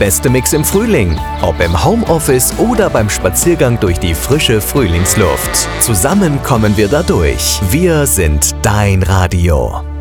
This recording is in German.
beste Mix im Frühling. Ob im Homeoffice oder beim Spaziergang durch die frische Frühlingsluft. Zusammen kommen wir da durch. Wir sind dein Radio.